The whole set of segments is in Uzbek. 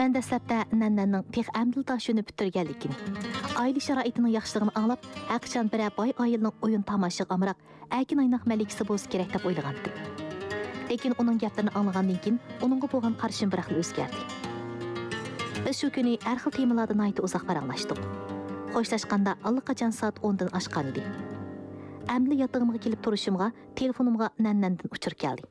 Mən dəstəbdə nənənin tex əmdilda şunu bitirgənlikini, aile şəraitinin yaxşılığını anlap, həqiqən birə bay ayılının oyun tamaşıq amıraq, əkin aynaq məlikisi bolsa kerak dep oylagandım. Lekin onun gaplarını anlagandan keyin onunğa bolğan qarşım biraqla özgərdi. Biz şu günü hər xil temalardan aytı uzaq paranlaşdıq. Xoşlaşqanda allaqaçan saat 10-dan aşqan idi. Əmli yatağımğa kelib turuşumğa, telefonumğa nənəndən uçur gəldi.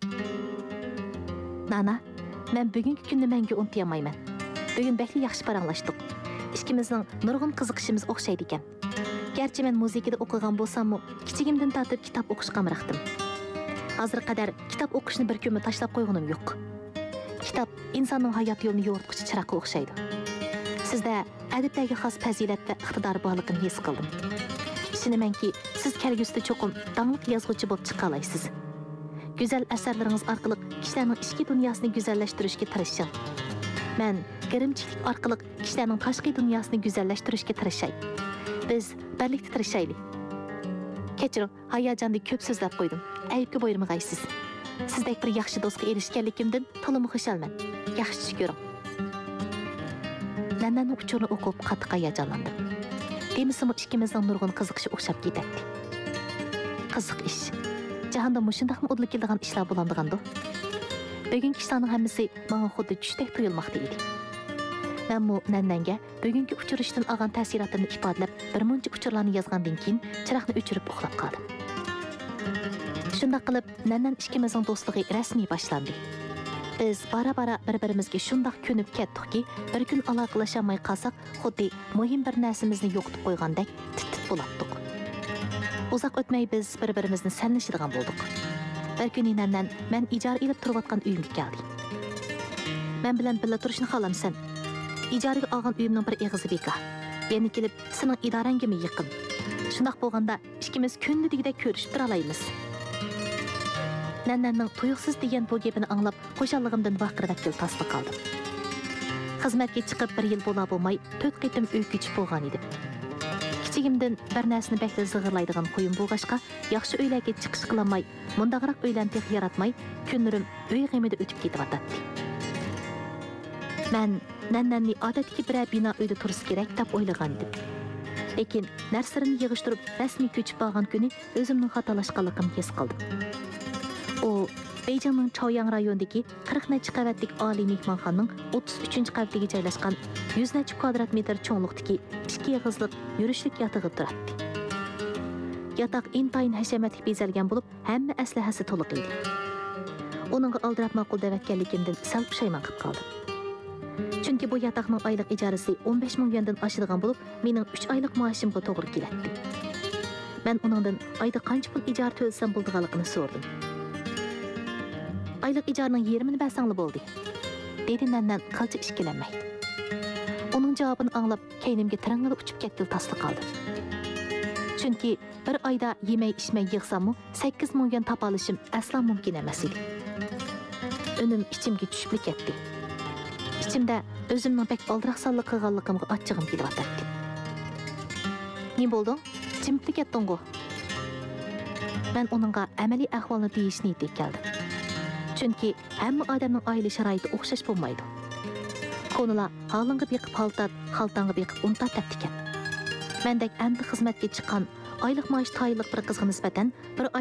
Nana, mən bugünkü günni məngə unutayamayman. Bugün bəkli yaxşı paranlaşdıq. İkimizning nurg'un qiziqishimiz o'xshaydi ekan. Gerçi men muzikada o'qigan bo'lsam-mu, kichigimdan tortib kitob o'qishga amraqdim. Hozirga qadar kitob o'qishni bir kunmi tashlab qo'yganim yo'q. Kitob insonning hayot yo'lini yo'ritquchi chiroqqa o'xshaydi. Sizda adabdagi xos fazilat va iqtidor borligini his qildim. Ishonamanki, siz kelgusida cho'qim dangliq yozuvchi bo'lib chiqa olasiz. Go'zal asarlaringiz orqali kishilarning ichki dunyosini go'zallashtirishga tirishing. Men g'irimchilik orqali kishilarning tashqi dunyosini go'zallashtirishga tirishay. Biz birlikda tirishaylik. Kechiring, hayajonda ko'p so'zlab qo'ydim. Aybga buyurmag'aysiz. Sizdek bir yaxshi do'stga erishganligimdan to'liq xursandman. Yaxshi tush ko'ring. Nananing uchurini o'qib qattiq hayajonlandim. Demisimi ikkimizning nurg'un qiziqishi o'xshab ketadi. Qiziq ish. Jahonda mushundaqmi o'dlik keladigan ishlar bo'landigandi. Bugungi ishlarning hammasi menga xuddi tushdek tuyulmoqda edi. Men bu nannanga bugungi uchrashishdan olgan ta'sirotlarni ifodalab, bir muncha uchurlarni yozgandan keyin chiroqni o'chirib uxlab qoldim. Shunday qilib, nannan ikkimizning do'stligi rasmiy boshlandi. Biz bara-bara bir-birimizga shunday ko'nib ketdikki, bir kun aloqalashamay qolsak, xuddi muhim bir narsamizni yo'qotib qo'ygandek tit-tit bo'ldik. Uzoq o'tmay biz bir-birimizni sanlashadigan bo'ldik. Bir kuni nannan men ijara ilib turayotgan uyimga keldi. Men bilan birga turishni xohlamsan? Ijaraga olgan uyimning bir eg'izi bekor. Yana kelib, sening idorangga yaqin. Shundoq bo'lganda ikkimiz kundligidek ko'rishib tura olamiz. Nannanning tuyuqsiz degan bu gapini anglab, xo'shalligimdan vaqirab kelib tasdiq qildim. Xizmatga chiqib 1 yil bo'la bo'lmay 4 qitim uy ko'chib bo'lgan edim. Kichigimdan bir narsani bakla zig'irlaydigan qo'yim bo'lg'ashqa, yaxshi uylarga chiqish qilmay, mundaqroq uylarni tex yaratmay, kunlarim uy g'imida o'tib ketyapti. Men nannanni odatdagi bir bino uyda turish kerak deb o'ylagan edim. Lekin narsalarni yig'ishtirib rasmiy ko'chib olgan kuni o'zimning xatolashganligimni his qildim. O, Beyjingning Chaoyang rayonidagi 40 necha qavatlik oliy mehmonxonaning 33 qavatiga joylashgan 100 necha kvadrat metr cho'ngliqdagi 2 yig'izliq yurishlik yotog'i turadi. Yotoq intayin hashamatli bezalgan bo'lib, hamma aslahasi to'liq edi. Uningga aldirab ma'qul davatganligimdan sal pushaymon qilib qoldim. Chunki bu yotoqning oylik ijorasi 15 ming yuandan oshadigan bo'lib, mening 3 oylik maoshimga to'g'ri keladi. Men uningdan oyda qancha pul ijara to'lsam bo'lganligini so'radim. Aylık icarının yerimini bəsənli boldu, dedi nəndən qalca işkilenmey. Onun cevabını anlap, keynimge tırangıda uçup ketdil taslı qaldı. Çünkü bir ayda yemey içmey yığsamı 8 milyon tapalışım asla mümkün emas idi. Önüm içimge düşüplük etdi. İçimde özümün pek aldıraqsallı qığanlığımga açığım kelip atatti. Ne boldun? Cimtlik ettin go. Ben onunla əməli əhvalını deyişini edip geldim. Çünki hamma odamning oila sharoiti o'xshash bo'lmaydi. Ko'nila halingga beqib haltat, haltangga beqib untat debdi ekan. Mendek endi xizmatga chiqqan oylik maosh tayinliq bir qizga nisbatan bir